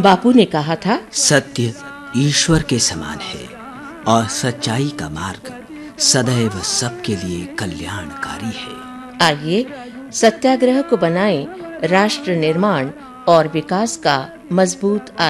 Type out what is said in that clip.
बापू ने कहा था, सत्य ईश्वर के समान है और सच्चाई का मार्ग सदैव सबके लिए कल्याणकारी है। आइए सत्याग्रह को बनाएं राष्ट्र निर्माण और विकास का मजबूत